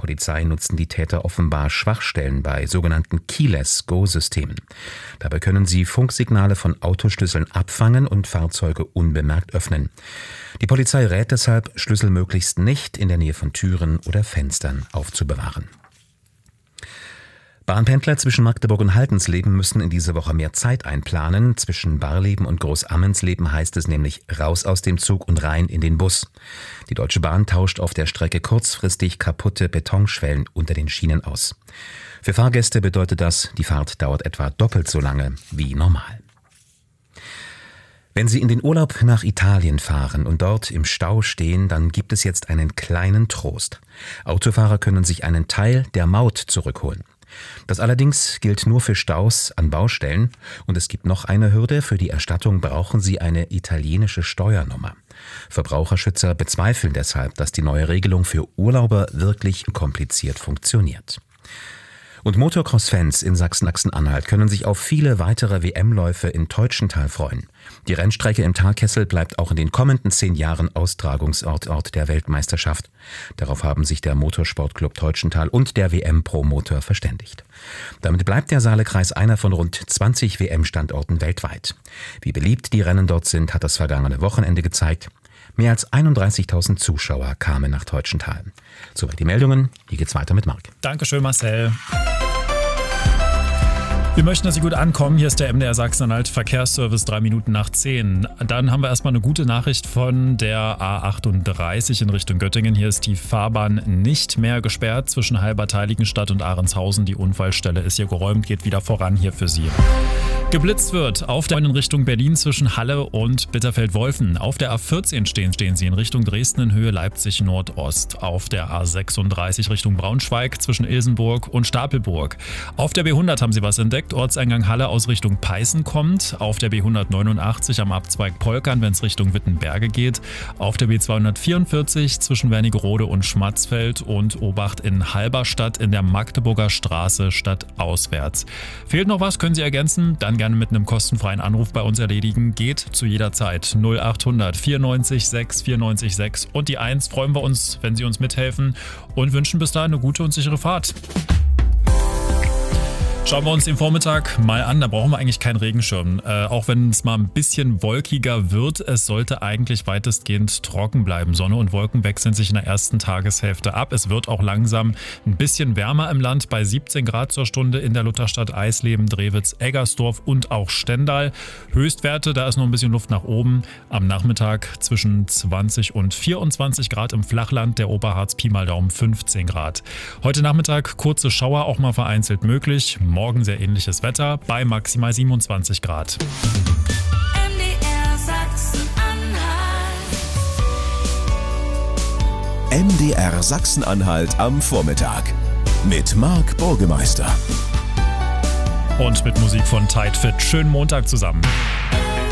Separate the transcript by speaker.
Speaker 1: Polizei nutzen die Täter offenbar Schwachstellen bei sogenannten Keyless-Go-Systemen. Dabei können sie Funksignale von Autoschlüsseln abfangen und Fahrzeuge unbemerkt öffnen. Die Polizei rät deshalb, Schlüssel möglichst nicht in der Nähe von Türen oder Fenstern aufzubewahren. Bahnpendler zwischen Magdeburg und Haltensleben müssen in dieser Woche mehr Zeit einplanen. Zwischen Barleben und Großammensleben heißt es nämlich raus aus dem Zug und rein in den Bus. Die Deutsche Bahn tauscht auf der Strecke kurzfristig kaputte Betonschwellen unter den Schienen aus. Für Fahrgäste bedeutet das, die Fahrt dauert etwa doppelt so lange wie normal. Wenn Sie in den Urlaub nach Italien fahren und dort im Stau stehen, dann gibt es jetzt einen kleinen Trost. Autofahrer können sich einen Teil der Maut zurückholen. Das allerdings gilt nur für Staus an Baustellen und es gibt noch eine Hürde. Für die Erstattung brauchen Sie eine italienische Steuernummer. Verbraucherschützer bezweifeln deshalb, dass die neue Regelung für Urlauber wirklich kompliziert funktioniert. Und Motocross-Fans in Sachsen-Anhalt können sich auf viele weitere WM-Läufe in Teutschenthal freuen. Die Rennstrecke im Talkessel bleibt auch in den kommenden 10 Jahren Austragungsort der Weltmeisterschaft. Darauf haben sich der Motorsportclub Teutschenthal und der WM-Promoter verständigt. Damit bleibt der Saalekreis einer von rund 20 WM-Standorten weltweit. Wie beliebt die Rennen dort sind, hat das vergangene Wochenende gezeigt. Mehr als 31.000 Zuschauer kamen nach Teutschenthal. Soweit die Meldungen. Hier geht's weiter mit Marc.
Speaker 2: Dankeschön, Marcel. Wir möchten, dass Sie gut ankommen. Hier ist der MDR Sachsen-Anhalt Verkehrsservice 3 Minuten nach 10. Dann haben wir erstmal eine gute Nachricht von der A38 in Richtung Göttingen. Hier ist die Fahrbahn nicht mehr gesperrt zwischen Halbertheiligenstadt und Ahrenshausen. Die Unfallstelle ist hier geräumt, geht wieder voran hier für Sie. Geblitzt wird auf der in Richtung Berlin zwischen Halle und Bitterfeld-Wolfen. Auf der A14 stehen Sie in Richtung Dresden in Höhe Leipzig Nordost. Auf der A36 Richtung Braunschweig zwischen Ilsenburg und Stapelburg. Auf der B100 haben Sie was entdeckt. Ortseingang Halle aus Richtung Peißen kommt. Auf der B189 am Abzweig Polkern, wenn es Richtung Wittenberge geht. Auf der B244 zwischen Wernigerode und Schmatzfeld und Obacht in Halberstadt in der Magdeburger Straße stadtauswärts. Fehlt noch was, können Sie ergänzen? Dann gerne mit einem kostenfreien Anruf bei uns erledigen. Geht zu jeder Zeit 0800 94 6 94 6 und die 1. Freuen wir uns, wenn Sie uns mithelfen und wünschen bis dahin eine gute und sichere Fahrt. Schauen wir uns den Vormittag mal an, da brauchen wir eigentlich keinen Regenschirm. Auch wenn es mal ein bisschen wolkiger wird, es sollte eigentlich weitestgehend trocken bleiben. Sonne und Wolken wechseln sich in der ersten Tageshälfte ab. Es wird auch langsam ein bisschen wärmer im Land bei 17 Grad zur Stunde in der Lutherstadt Eisleben, Drewitz, Eggersdorf und auch Stendal. Höchstwerte, da ist noch ein bisschen Luft nach oben. Am Nachmittag zwischen 20 und 24 Grad im Flachland, der Oberharz Pi mal Daumen 15 Grad. Heute Nachmittag kurze Schauer, auch mal vereinzelt möglich. Morgen sehr ähnliches Wetter bei maximal 27 Grad.
Speaker 3: MDR Sachsen-Anhalt.
Speaker 4: MDR Sachsen-Anhalt am Vormittag mit Marc Burgemeister.
Speaker 2: Und mit Musik von Tight Fit. Schönen Montag zusammen.